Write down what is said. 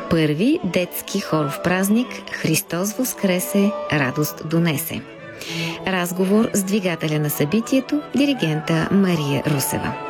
Първи детски хоров празник Христос Воскресе, радост донесе. Разговор с двигателя на събитието, диригента Мария Русева.